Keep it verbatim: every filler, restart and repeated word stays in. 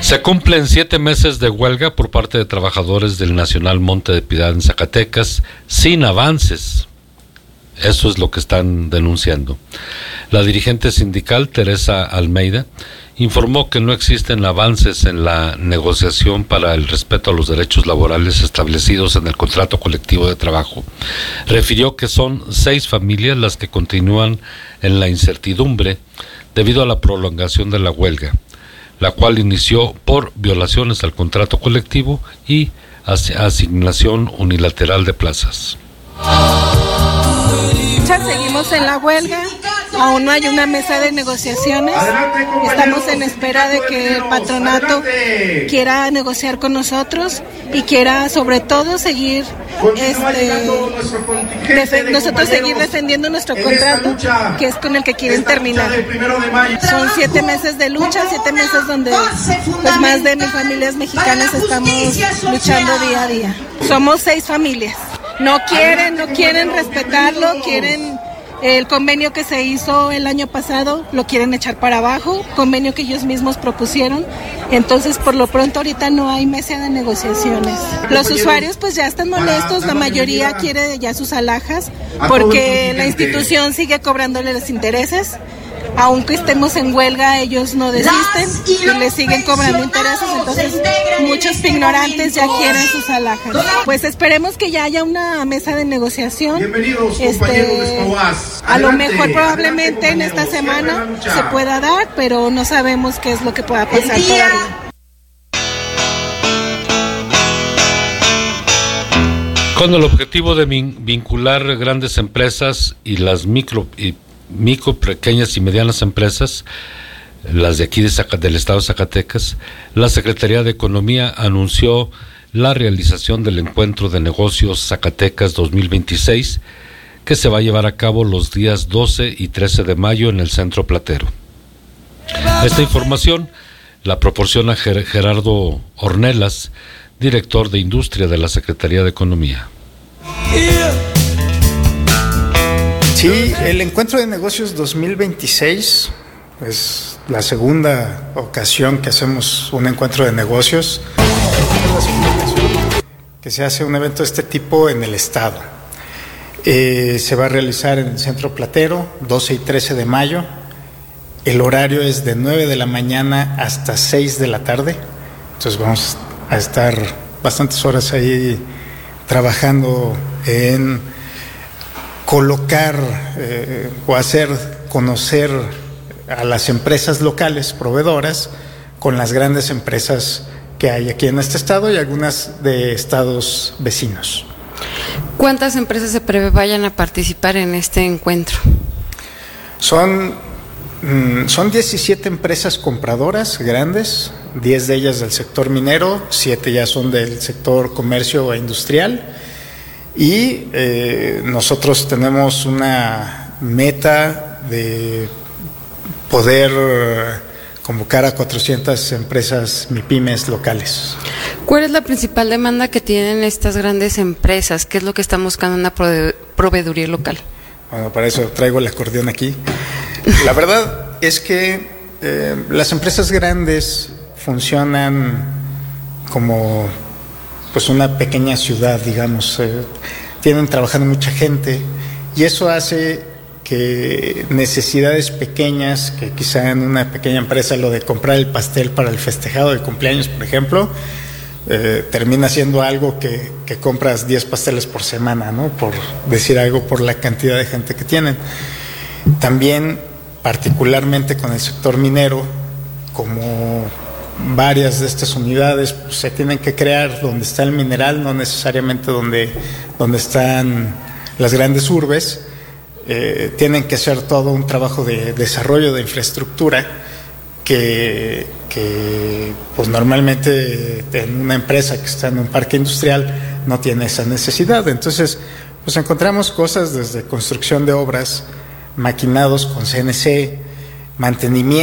Se cumplen siete meses de huelga por parte de trabajadores del Nacional Monte de Piedad en Zacatecas, sin avances. Eso es lo que están denunciando. La dirigente sindical, Teresa Almeida, informó que no existen avances en la negociación para el respeto a los derechos laborales establecidos en el contrato colectivo de trabajo. Refirió que son seis familias las que continúan en la incertidumbre debido a la prolongación de la huelga, la cual inició por violaciones al contrato colectivo y asignación unilateral de plazas. Seguimos en la huelga, aún no hay una mesa de negociaciones, estamos en espera de que el patronato quiera negociar con nosotros y quiera sobre todo seguir, este, defe- nosotros seguir defendiendo nuestro contrato, que es con el que quieren terminar. Son siete meses de lucha, siete meses donde pues, más de mil familias mexicanas estamos luchando día a día. Somos seis familias. No quieren, no quieren respetarlo, quieren el convenio que se hizo el año pasado, lo quieren echar para abajo, convenio que ellos mismos propusieron. Entonces, por lo pronto, ahorita no hay mesa de negociaciones. Los usuarios pues ya están molestos, la mayoría quiere ya sus alhajas, porque la institución sigue cobrándole los intereses. Aunque estemos en huelga, ellos no desisten y les siguen cobrando intereses, entonces muchos ignorantes ya quieren sus alhajas. Pues esperemos que ya haya una mesa de negociación. Este, a lo mejor probablemente en esta semana se pueda dar, pero no sabemos qué es lo que pueda pasar todavía. Con el objetivo de vincular grandes empresas y las micro y micro, pequeñas y medianas empresas, las de aquí de Zac- del estado de Zacatecas, la Secretaría de Economía anunció la realización del Encuentro de Negocios Zacatecas dos mil veintiséis, que se va a llevar a cabo los días doce y trece de mayo en el Centro Platero. Esta información la proporciona Ger- Gerardo Ornelas, director de Industria de la Secretaría de Economía. Sí, el Encuentro de Negocios dos mil veintiséis es la segunda ocasión que hacemos un encuentro de negocios, que se hace un evento de este tipo en el estado. Eh, se va a realizar en el Centro Platero, doce y trece de mayo. El horario es de nueve de la mañana hasta seis de la tarde. Entonces vamos a estar bastantes horas ahí trabajando en colocar eh, o hacer conocer a las empresas locales proveedoras con las grandes empresas que hay aquí en este estado y algunas de estados vecinos. ¿Cuántas empresas se prevé vayan a participar en este encuentro? Son, mm, son diecisiete empresas compradoras grandes, diez de ellas del sector minero, siete ya son del sector comercio e industrial. Y eh, nosotros tenemos una meta de poder convocar a cuatrocientas empresas MIPYMES locales. ¿Cuál es la principal demanda que tienen estas grandes empresas? ¿Qué es lo que están buscando en una prove- proveeduría local? Bueno, para eso traigo el acordeón aquí. La verdad es que eh, las empresas grandes funcionan como pues una pequeña ciudad, digamos, eh, tienen trabajando mucha gente y eso hace que necesidades pequeñas, que quizá en una pequeña empresa lo de comprar el pastel para el festejado de cumpleaños, por ejemplo, eh, termina siendo algo que, que compras diez pasteles por semana, ¿no? Por decir algo, por la cantidad de gente que tienen. También, particularmente con el sector minero, como varias de estas unidades pues, se tienen que crear donde está el mineral, no necesariamente donde, donde están las grandes urbes. Eh, tienen que hacer todo un trabajo de desarrollo de infraestructura que, que pues normalmente en una empresa que está en un parque industrial no tiene esa necesidad. Entonces pues encontramos cosas desde construcción de obras, maquinados con C N C, mantenimiento